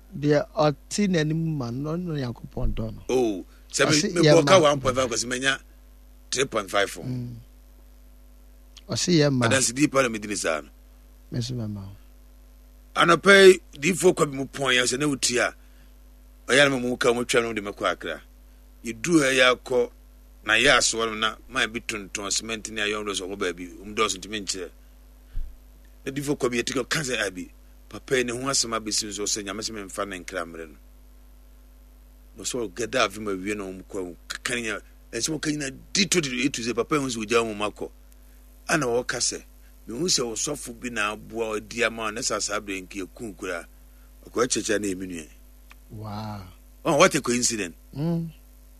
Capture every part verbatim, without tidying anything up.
the ɔte n'anim ma no no Yankopɔn dɔ no. Oh, sɛ me me boka one point five kwasi menya three point five four. Ɔse yɛ ma. Adansi di pa na me di sa no. Meso mama. Anope di fo kwa bi mu pon ya se na wutia. Oya na mu ka mu twa no de mekɔ Akra. Yidu ha ya kɔ na ya so na ma bi tonton cement ni ayo ndo so ko ba bi um do so ntimi nkyere. Na di fo kwa bi etiko kanse abi. Papa ne ho asema besim so se nyame se me mfa na nkra mre no. No so geda avi ma wie no mu kwa kanya enso mo kanya di to di to se papa ho so gya mo makɔ. Ana wo kase me hu se osofo bi na aboa odi ama na sasa brenki ekunkura akɔ cheche na eminu. Wow. Oh, what a coincidence. Mm.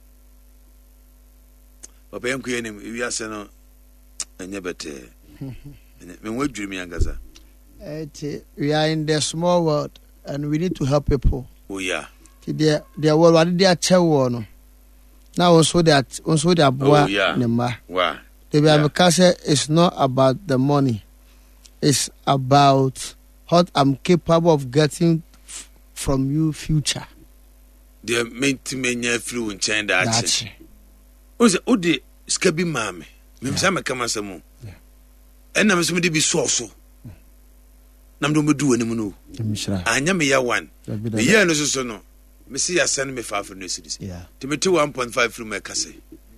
Papa yanku ye nim wi ase no enye bete. Me wo dwiri mi angaza. Eh, we are in the small world and we need to help people. Oh yeah. The the world what they are chewo no. Now also that also the aboa nema. Wow. The Bible it's not about the money. It's about what I'm capable of getting f- from you future. The meant to menya through in China achi. Oze odi skabi mame. Me msa me kama samu. Enna me so de bi so so. Nam do medu anim no. Anya me ya one. Me ya no so so no. Me see ya send me five hundred cedis. Yeah. To me to one point five through me kase.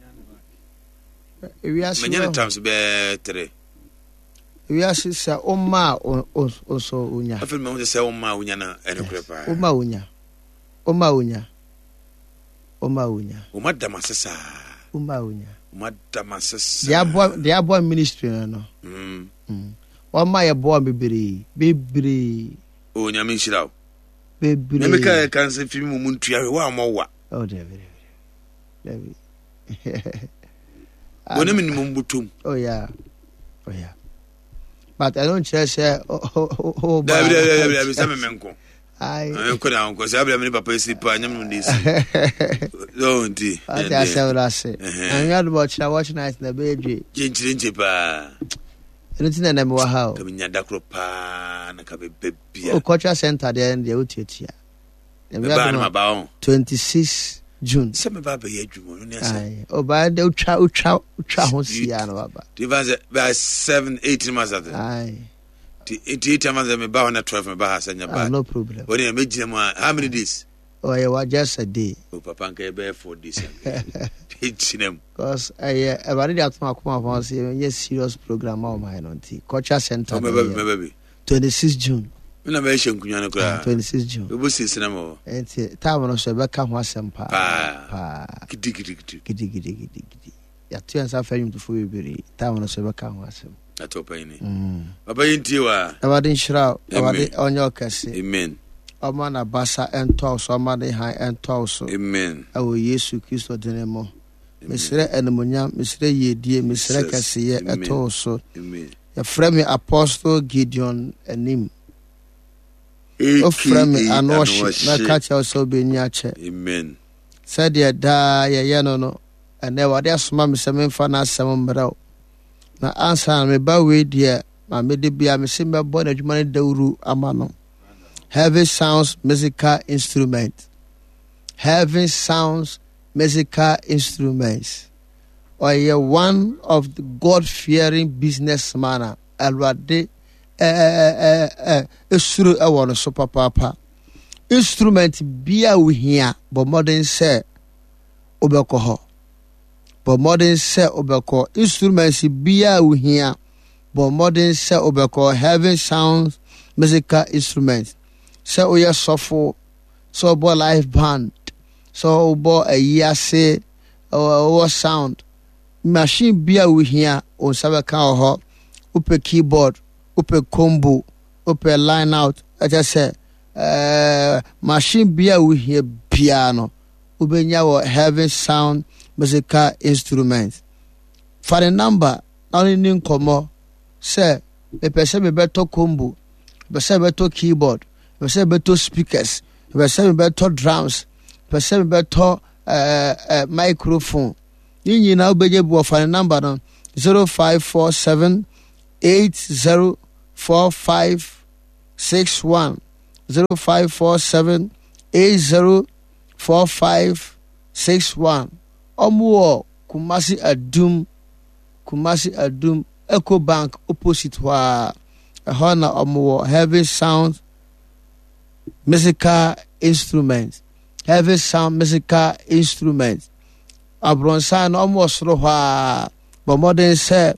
We are many times be three. We are say oma also unya. I feel me want to say oma unya na eno krepa. Oma unya. Oma unya. Oma unya. Oma damasesa. Oma unya. Oma damasesa. They are born they are born ministry no. Mm. Mm. Oma ye born bibiri. Bibiri. Oh nya me nshira. Bibiri. Me ka kan se fi mu muntua wa mo wa. Oh David. David. Bona minimum butum. Oh yeah. Oh yeah. But I don't just say oh oh oh. David David David say me menko. Ai. I ko na ko say abia me papa si pa nyam no dey si. Don't ti. I just say what I say. And you had watch na watch night na be dwe. Jinchire nche pa. Anything na me wa ha. Ka me nya dakro pa na ka be bebia. O culture center there and dey utiatia. Me ba na ma ba on. twenty-sixth June. Se me ba ba ye adwumo no ne say. O ba de utwa utwa utwa ho sia na baba. The was by seven eighteen months at. Aye. The eighteen months me ba na twelve me ba ha sanya ba. No problem. When you make them how many days? Oh yeah, was just a day. O papa nka be four days. Pitchinem. Cause eh everybody dey atma akoma for say yes serious program on my nonti. Culture center. Oh me baby me baby. twenty-sixth June. Me na me hye nkunya no kra. twenty-sixth June. We bo sisina mo. Enti time no so be ka ho asem pa. Pa. Gidi gidi gidi. Gidi gidi gidi gidi. Ya tu ansa fa yum to fo bibiri. Time no so be ka ho asem. Ato pa ni. Mm. Baba yinti wa. Everybody shira. Everybody onyo kase. Amen. Oma na basa ento so oma de han ento so. Amen. Awo Yesu Kristo denemo. Mesre enemunya, mesre yedie, mesre kasiye eto so. Amen. Ya frame Apostle Gideon enim. O frame anoshi na kacha oso benya che. Amen. Said ya da ya yano no. Ene wade asoma me se memfa na asem mbrao. Na ansa me ba we dia ma me de bia me se me bo na adwuma ne dawuru ama no. Heavy sounds musical instrument. Heavy sounds musical instruments. Or you're one of the God-fearing businessman. Already, eh eh eh eh. Suru e wono so papa. Instrument bia we here, but modern say obeko. But modern say obeko. Instruments bia we here, but modern say obeko. Heavy sounds musical instruments. Say oh yeah, suffer. So bo live band. So bo a year say oh sound. Machine bia we here on sabe kan ho. Upe keyboard, upe combo, upe line out. I just say uh machine bia we here piano. Ubenya wo heavy sound musical instruments. For the number, only nin komo say me pese me beto combo, me say beto keyboard. We say better speakers. We say better drums. We say better uh, uh, microphone. You now be able to find number on zero five four seven eight zero four five six one zero five four seven eight zero four five six one. Omo Kumasi Adum, Kumasi Adum, Eco Bank opposite wa a Hona Omo heavy sound musical instruments, heavy sound musical instruments. Abronsan Omo Sroha, but modern say,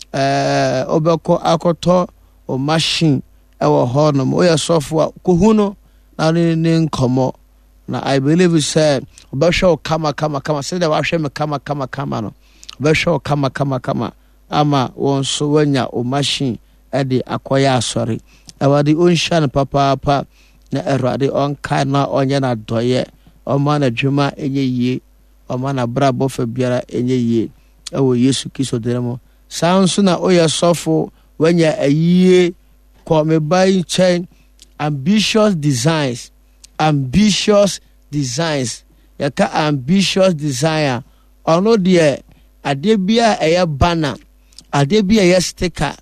uh, Obeko Akoto or machine, our Honum, or software, Kuhuno, now in Komo. Now I believe we said, Basho kama kama kama. Say the Washem kama kama kama no. Basho kama kama kama. Ama won so wenya o machine e de akoya sorry. E wa de onshan papa papa na erade on kai na onye na doye. O ma na dwuma enye yie. O ma na brabo fa biara enye yie. E wo Yesu Kristo deremo. Sanso na oya sofo wenya ayie ko me bai chain ambitious designs. Ambitious designs. Yaka ambitious desire. Ono de adebia eye banner. Adebia eye sticker.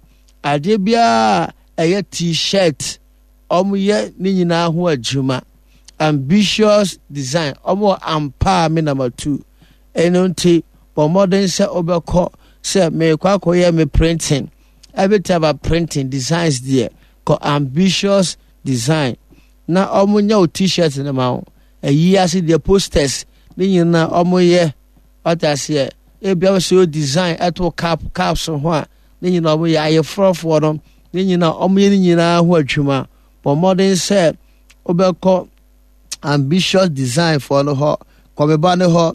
Adebia eye t-shirt. Omo ye ni nyina ho adwuma. Ambitious design. Omo ampa me number two. Enonti for modern se obeko se me kwa koye me printing. Every time about printing designs there. Ko ambitious design. Na omo nya o t-shirt na ma o ayi ase the posters ni nyina omo ye otase e bia so design ato cap caps ho a ni nyina omo ye aye frofo no ni nyina omo ye ni nyina ho adwuma but modern say obeko ambitious design for no ho ko me ba ne ho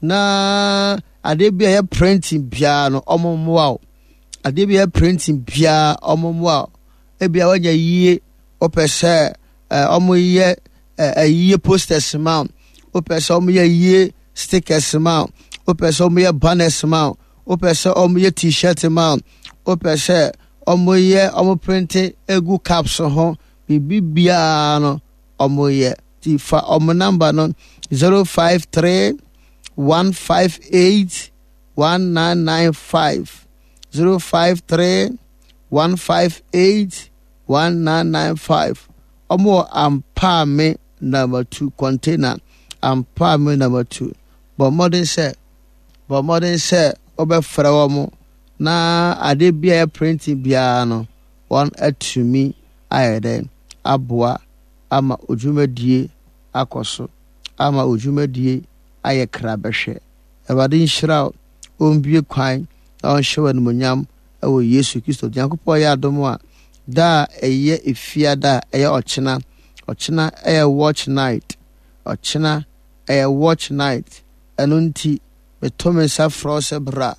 na ade bia ye printing bia no omo moa o ade bia printing bia omo moa e bia wanya yie opese omo ye a ye posters mount opese omo ye ye stickers mount opese omo ye banners mount opese omo ye t-shirt mount opese omo ye omo printing egu caps ho bibia no omo ye ti fa omo number no zero five three one five eight one nine nine five zero five three one five eight one nine nine five. Omo ampa me number two container ampa me number two. But modern say, but modern say obe fra omo na ade bia printing bia no one at me ayede aboa ama ojumadie akoso ama ojumadie aye krabehwe ewade nhyira ombie kwan na onhyewa no monyam ewo Yesu Kristo Yankopɔ ya adomo a da eye efia da eye ochina ochina eye watch night ochina eye watch night enunti betomesa frose bra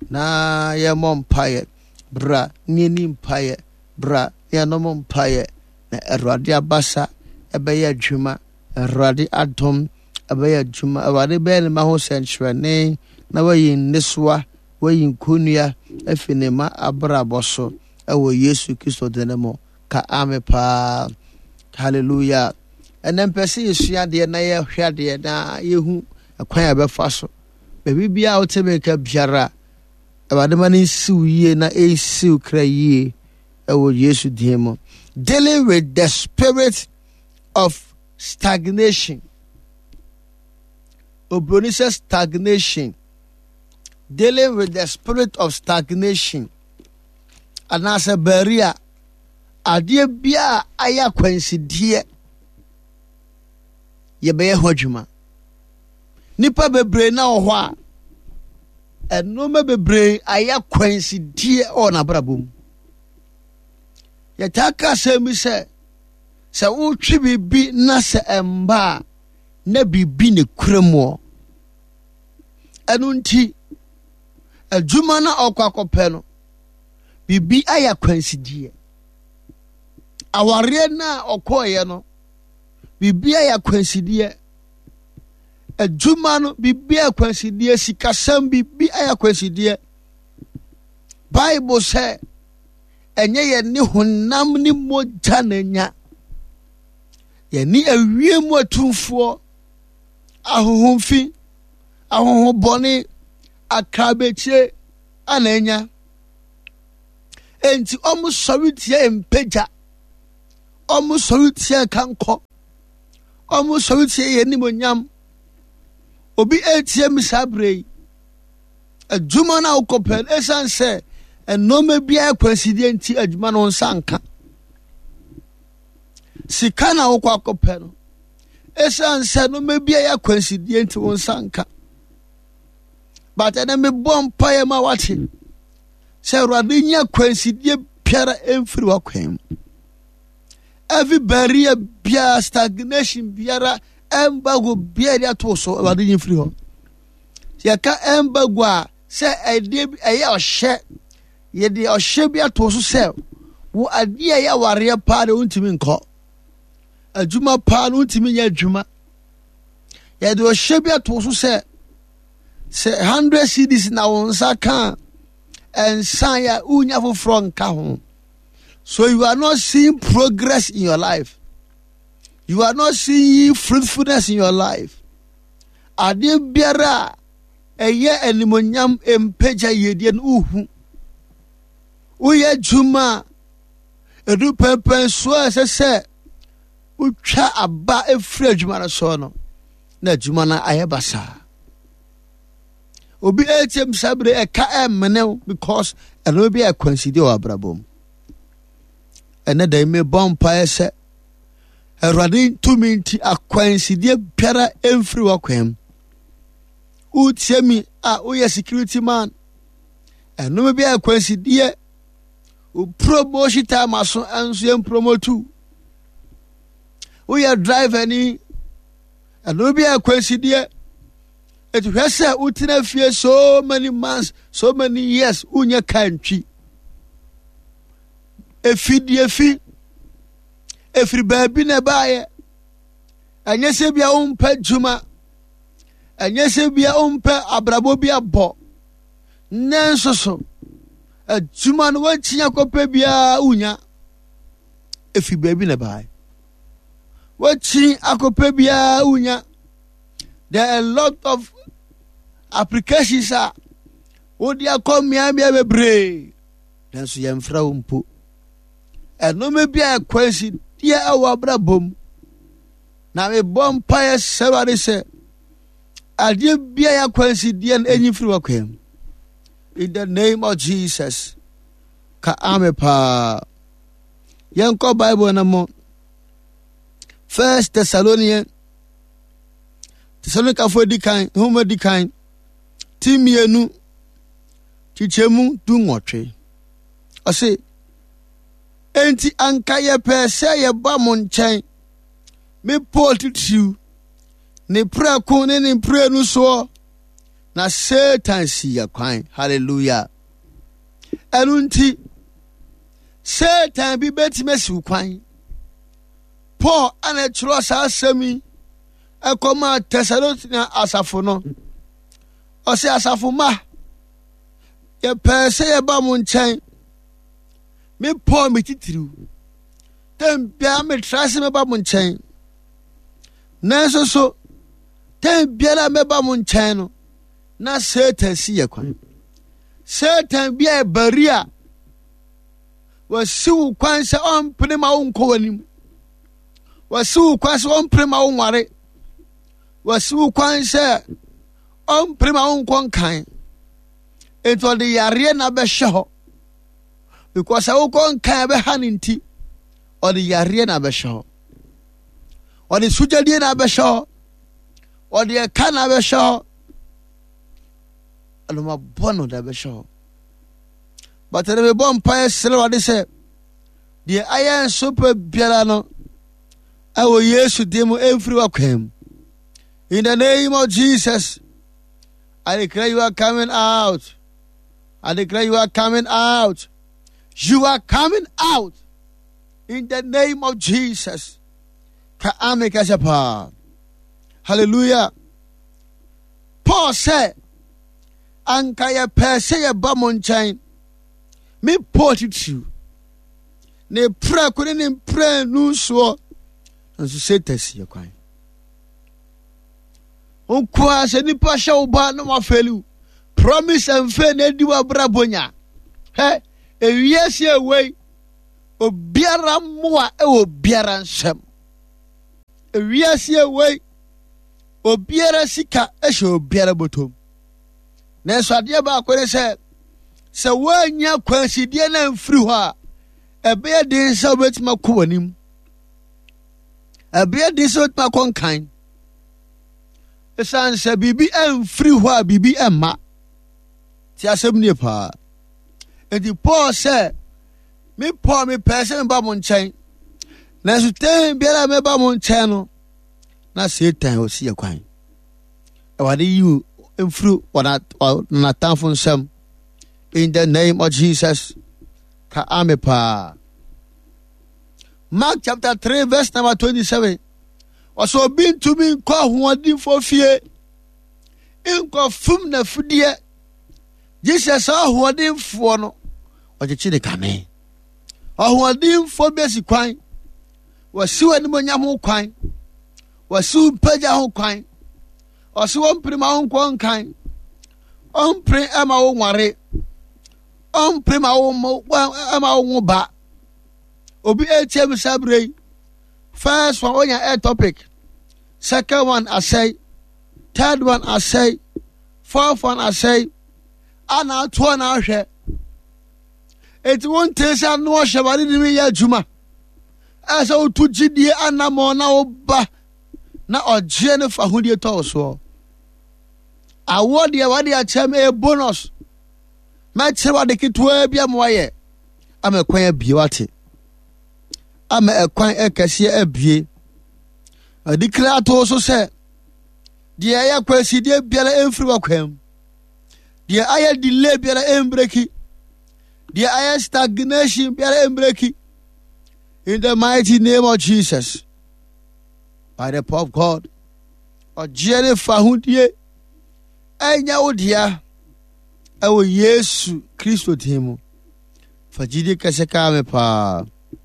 na ye mompaye bra ni ni mpaye bra ye no mompaye na erade abasa ebe ye adwuma erade adom ebe ye adwuma erade be ne ma ho senchwene na wayin neswa wayin kunua afinema abraboso ewo Yesu Kristo denemo ka ame pa hallelujah enen pese yesua de na ye hwade na yehu akwan abefa so bebi bia otebeka biara abade mani siwiye na esiw kraye ewo Yesu demo dealing with the spirit of stagnation. Obroni says stagnation. Dealing with the spirit of stagnation. And as a barrier, adie bia aya kwansidie ye be hodwuma. Nipa bebre na ho a eno me bebre aya kwansidie o na brabom. Ye taka se mi se se wo twi bibi na se emba na bibi ne kuremo. Enu nti adwuma na okwakope no bibi aya kwansidie. Aware na okoye no bibi aya kwansidie. Adwuma no bibi aya kwansidie, sikasam bibi aya kwansidie. Bible say enye ye ni honam ni moja na nya. Ye ni awie mu atumfo ahohomfi ahohobone akabeche ananya. Enti omu soritie empeja omu soritie kanko ɔmo sɔwitie yɛ nimonyam obi etie mi sabre adwuma na ukopel esan se enome bia kwansidie nti adwuma no nsanka sika na ukwa kopel esan se no me bia ya kwansidie nti nsanka but ene me bom paye ma wate se Awurade nya kwansidie biara emfiri wakwam every barrier bia stagnation biara embago biara to so Awurade nya firi ho yaka embago a se ede eye ohye ye de ohye bia to so se wo ade ya ware pa de untimi nko adwuma pa no untimi nya adwuma ye de ohye bia to so se se one hundred cedis na wonsa kan ensan ya unya foforo nka ho. So you are not seeing progress in your life. You are not seeing fruitfulness in your life. Ade biara eye enimonyam empeja yedie no uhu. Uye juma edu pepen so sese utwa aba efri adwuma na so no na adwuma na ayebasa. Obi etem sabre eka emene because eno bi akwansidi o abrabom. Ene da me bompa ese Awurade tumi nti akwansidie biara emfiri wakwam. Utiemi a uye security man. Eno bi akwansidie u promotion time aso anso em promotu. Uye driver ni eno bi akwansidie it hwese utina fie so many months, so many years unya kantwi. Efidi efi efiri baabi na baaye anya se bia umpa juma anya se bia umpa abrabo bia bo nanso so juma no wachinya kope bia unya efi baabi na baaye wachi akope bia unya. There are a lot of applications are would ya come ya bia bebre nanso yemfra umpo eno me bia kwansi dia awa brabom na me bom paye sebade se ade bia ya kwansi dia enyi firi wakwam in the name of Jesus ka ame pa yenko Bible na mo First Thessalonians Thessalonica for dikan homa dikan timienu chichemu du nwotwe ose enti anka ye pese ye ba mo nchen me Paul titu ne prako ne ne prenu so na Satan si ya kwan. Hallelujah. Enunti Satan bi betime si kwan. Paul ana chro sa asemi ekoma Thessalonica asafo no ose asafo ma ye pese ye ba mo nchen me Paul me titiriu tem bia me trase me ba mo nchen nanso so tem bia la me ba mo nchen no na Satan si ye kwan. Satan bia e baria wasiu kwan se on pene ma won ko wanim wasiu kwan se on pene ma won ware wasiu kwan se on pene ma won kon kan eto de yare na be hwe because I will go and carry haninti or the Yariana Beshaw or the Sujadina Beshaw or the Kana Beshaw and my bono da Beshaw. But the bomb pious silver they say the iron super biarano I will yes to demo every welcome in the name of Jesus. I declare you are coming out. I declare you are coming out. You are coming out in the name of Jesus. Hallelujah. Paul said, Anka ya pese ya ba mo nchen. Me port you. Ne pra ko ne pra nu so. Nso setasi ya kwan. Onkwa se ni pa sha oba no ma felu. Promise and faith na di wa bra bonya. He ewiase away obiara moa e obiara nsem wiase we obiara sika ehye obiara botom na so ade ba akore se se wanya kwansidie na mfiri ho a ebe din se obetima kowanim ebe din se obetima konkan esan se bibi amfiri ho a bibi emma ti asem nie pa edi Paul se me Paul me person ba mo nchen na so ten biara me ba mo nchen no na Satan o si yakwan e wade you emfiri wana na tanfo nsam in the name of Jesus ka amepa. Mark chapter three verse number twenty-seven. Also been to me kwa huadi for fear in kwa fum na fudie Jesus a huadi for no ojechi de kame huadi for besi kwan wasi wani mo nyam ho kwan wasi paja ho kwan wasi won prima ho kwan kan on pre ama wo nware on prima wo ama wo ba obi etem sabre. First one on your topic, second one I say, third one I say, fourth one I say, and now two and I share. It won't taste and no shabari me ya juma. As I to G D and Namona Oba na or Jennifer who you told so. I want the what they tell me a bonus. My child, the kid to be a moye. I'm a queer beauty. I'm a kwan ekase abie a declare to so say the aya kwasi de biara emfiri wakwam the aya delay biara embreki the aya stagnation biara embreki in the mighty name of Jesus by the power of God or Jennifer hundie enya odia ewo Yesu Kristo timu fajide kaseka me pa.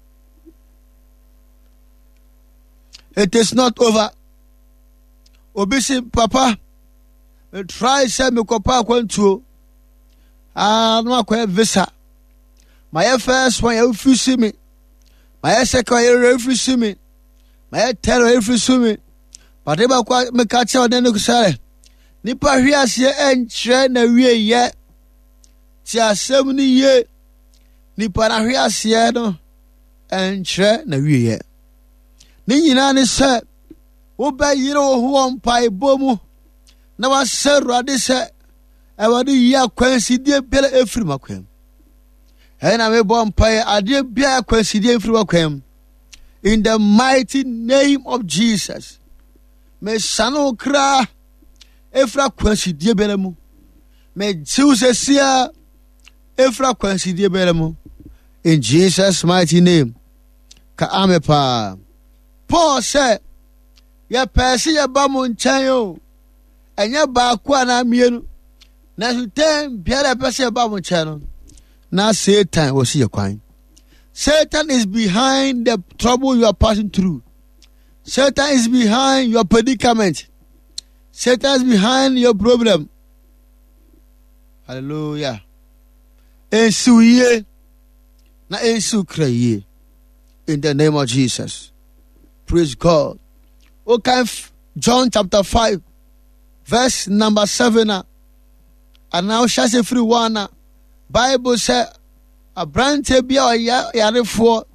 It is not over. Obisi papa, me try say me kopa kwantuo. Ah, no akwa visa. My first one you refuse me. My second you refuse me. My third you refuse me. But eba kwa me ka che odene ku sare. Nipa hwe ase enkyre na wie ye. Ti asem ni ye. Nipa na hwe ase no enkyre na wie ye. Ni nyina ne se wo ba yire wo ho mpai bomu na wa seru ade se e wade yi akwansidie bele efiri makwam e na me bo mpai ade bia akwansidie efiri makwam in the mighty name of Jesus me sano kra efra akwansidie bele mu me jiuse sia efra akwansidie bele mu in Jesus mighty name ka amepa. Paul said, "Ya pesi ya ba mo nchen yo. Enya ba kwa na mienu. Na sutem biara pesi ya ba mo nchen no. Na Satan was your kwan. Satan is behind the trouble you are passing through. Satan is behind your predicament. Satan is behind your problem." Hallelujah. Ensu ye na ensu kraye in the name of Jesus. Praise God. Okay, John chapter five, verse number seven. And now shall say free one. Bible said a branch be a yare for.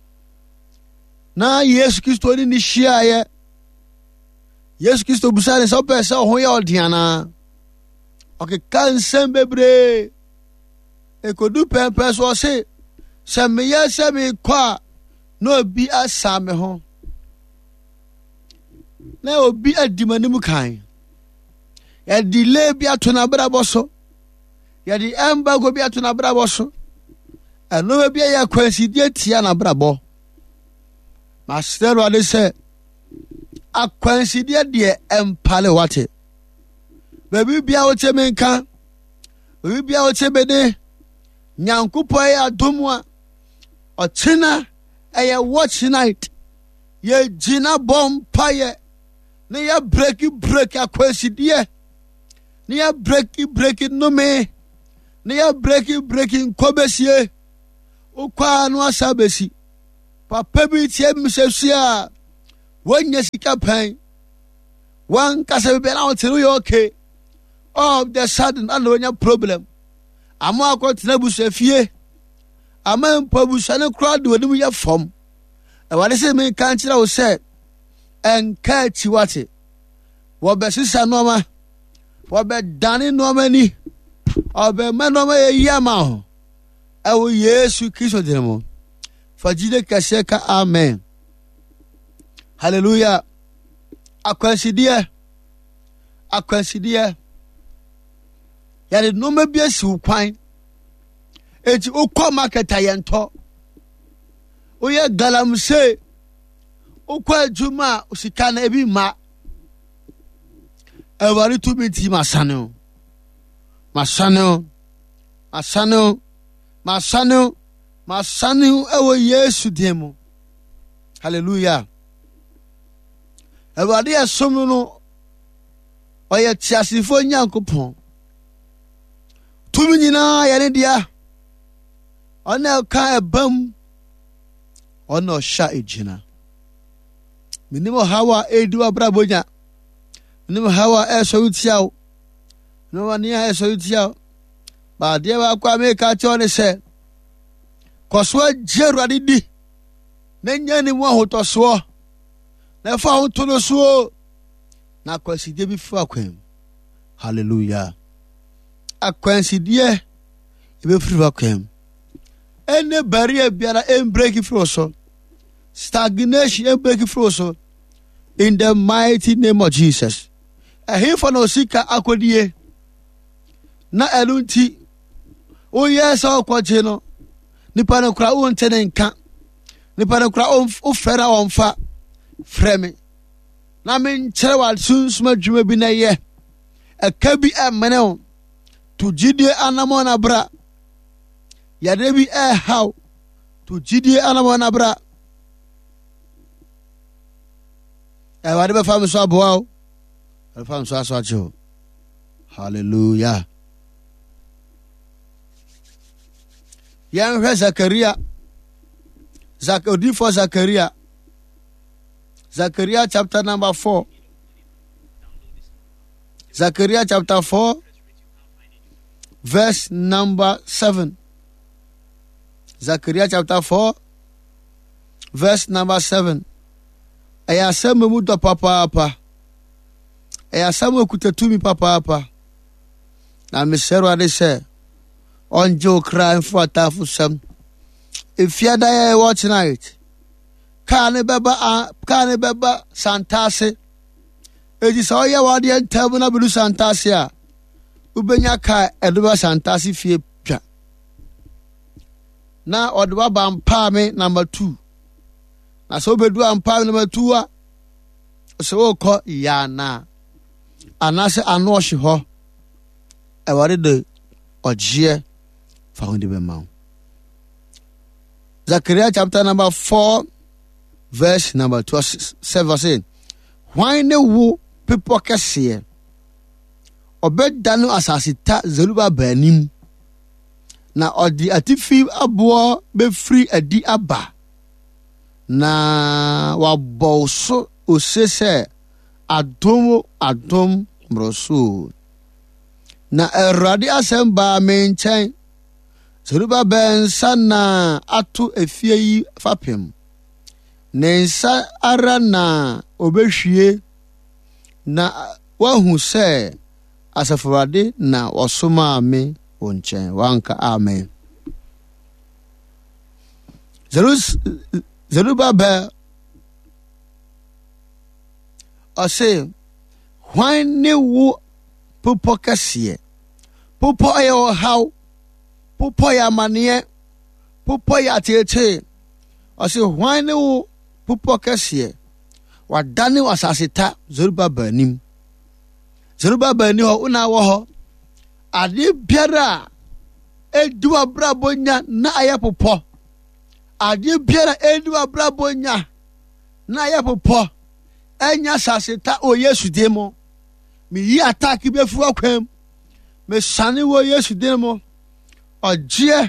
Na Yesu Kristo ni ni shia ye. Yesu Kristo busane so pese ho ye odiana. Okay, kan sembebre. E kodu pempe so se se me ye se me kwa no bi asame ho. Na obi adimanimu kan ya delay bi atona brabo so ya di embargo bi atona brabo so eno bi ya kwansidie tia na brabo master wale se akwansidie de empale wate baby bia wote menka baby bia wote bede nyankupo ya domwa ochina eye watch night ye jina bompaye ne ya breaki breaki akwansidie ne ya breaki breaki no me ne ya breaki breaki nkobesie ukwa no asabesi papa bi tie msesia wonya sika pan wan kasa be na wote no okay all of the sudden and wonya problem ama akotena busafie ama mpabusa ne crowd woni mu ye fom e wale se me kan kira wo se enka chi wate wo be sisa noma wo be dani noma ni obe ma noma ye yama ho e wo Yesu Kristo dinamo fajide kaseka amen hallelujah akwansidie akwansidie yare noma bi asi ukwan eti ukọ market ayento oye galamse ukọ adwuma osika na ebi ma ewari tu binti masane masane masane masane masane ewo Yesu demo hallelujah ewari esom no oye tiasifo nyankopon tumi nyina yare dia ona ka ebam ona sha ejina minimo hawa edu abrabonya minimo hawa eso utiao no wani eso utiao ba dia ba kwa me ka chone se koso jeru adidi na nyani mo hotoso na fa hotono so na kwaside bi fa kwem hallelujah akwansidie ebe free vacuum ene barrier biara em break free so stagnation em break free so in the mighty name of Jesus eh for no sika akodie na elunti o yes o kwaje no nipa no kra o ntene nka nipa no kra o fera o mfa freme na men chere wa sunsuma dwuma bi na ye akabi amene o to jidie anamona bra ya debi eh how to jidie anamona bra e wa de be fam so aboa o e fam so aso acho hallelujah yan hwe Zakaria Zakaria for Zakaria Zakaria chapter number four Zakaria chapter four verse number seven. Zechariah chapter four, verse number seven. Aya sema muda papa hapa. Aya sema kutatumi papa hapa. Na misero adese. Onjo crying for tafu sam. If you die watch tonight. Kane beba kane beba santase. Eji saoya wadi entabu na bilu santase ya. Ubenya ka eduba santasi fie pia na oduba bampa me number two na so bedu ampa number two a so ko ya na anase anohye ho e ware de ogie fa hondi be ma Zechariah chapter number four verse number two seven saying why ne wo people kese obedano asasita zeruba banim na odi atifi abo be free adi aba na waboso osese adom adom mroso na erade asemba menchen zeruba ben sana atu efie yi fapem nensa ara na obehwie na wahu se asafurade na wasoma ame onchen wanka amen Zerus Zerubbabel ose hwan ne wo popo kase popo ayo how popo ya mane popo ya tete ose hwan ne wo popo kase wadane wasaseta Zerubbabel nim Zerubbabel ni ho una wo ho ade biara edu abrabonya na ayapopo ade biara edu abrabonya na ayapopo enya saseta o Yesu demo mi yi attack be fu akwam me sane wo Yesu demo ogie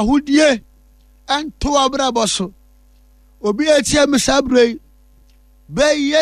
fahudie ento abraboso obi etie me sabrei bɛyɛ